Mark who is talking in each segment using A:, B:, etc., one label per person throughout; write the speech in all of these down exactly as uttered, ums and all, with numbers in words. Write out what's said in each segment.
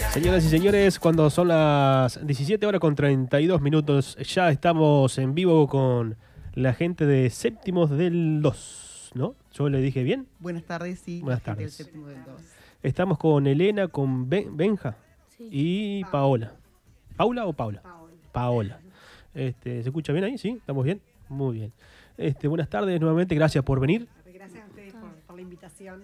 A: Señoras y señores, cuando son las diecisiete horas con treinta y dos minutos, ya estamos en vivo con la gente de Séptimos del dos, ¿no? ¿Yo le dije bien?
B: Buenas tardes, sí.
A: Buenas
B: la gente
A: tardes.
B: del Séptimo del dos.
A: Estamos con Elena, con Ben- Benja
C: Sí.
A: y Paola. ¿Paula o Paula?
C: Paola.
A: Paola. Este, ¿se escucha bien ahí? ¿Sí? ¿Estamos bien? Muy bien. Este, buenas tardes nuevamente, gracias por venir.
C: Gracias a ustedes por, por la invitación.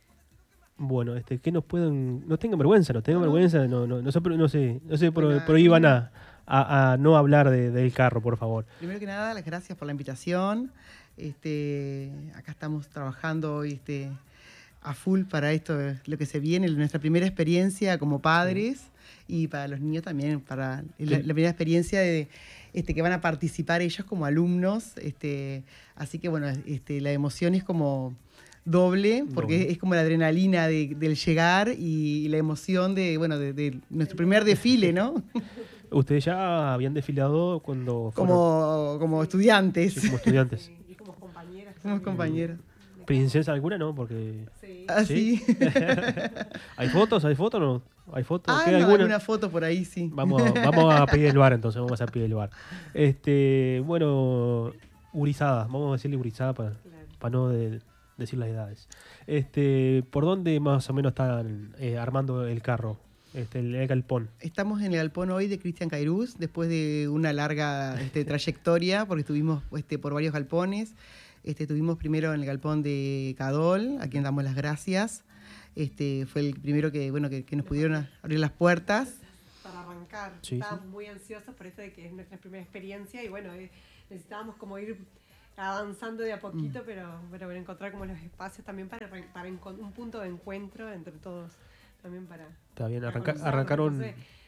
A: Bueno, este, que nos pueden, no tengan vergüenza, no tengan
B: No, no.
A: vergüenza, no, no, no sé, no sé, no sé, por,
B: Bueno,
A: por ahí van
B: primero-
A: a, a, a no hablar de- del carro, por favor.
B: Primero que nada, las gracias por la invitación. Este, acá estamos trabajando hoy este, a full para esto, lo que se viene, nuestra primera experiencia como padres y para los niños también, para la, la primera experiencia de, este, que van a participar ellos como alumnos. Este, así que bueno, este, la emoción es como doble, porque
A: Doble.
B: es como la adrenalina de- del llegar y la emoción de, bueno, de, de nuestro primer desfile, ¿no?
A: Ustedes ya habían desfilado cuando fueron
B: Como, como estudiantes.
A: sí, como estudiantes.
C: Sí, y como compañeras.
B: Somos
C: también.
B: compañeros.
A: ¿Princesa alguna no? Porque
C: Sí.
B: Ah,
A: ¿sí?
B: sí.
A: ¿hay fotos? ¿Hay fotos o no? ¿Hay fotos?
B: Ah,
A: ¿Queda
B: no,
A: alguna?
B: alguna foto por ahí, sí.
A: Vamos, a- vamos a pedir el bar entonces, vamos a pedir el bar. Este, bueno, Urizada, vamos a decirle Urizada para,
C: Claro.
A: para no de- decir las edades. Este, ¿por dónde más o menos están eh, armando el carro? Este, el, el galpón.
B: Estamos en el galpón hoy de Cristian Cairuz, después de una larga este, trayectoria, porque estuvimos este, por varios galpones. Este, estuvimos primero en el galpón de Cadol, a quien damos las gracias. Este, fue el primero que, bueno, que, que nos pudieron abrir las puertas.
C: Para arrancar.
A: Sí,
C: Estábamos
A: sí.
C: muy ansiosos por esto de que es nuestra primera experiencia y bueno, eh, necesitábamos como ir avanzando de a poquito, pero, pero bueno, encontrar como los espacios también para, para encon- un punto de encuentro entre todos. También para...
A: Está bien,
C: para
A: arranca-
C: conocernos,
A: arrancaron,
C: entonces,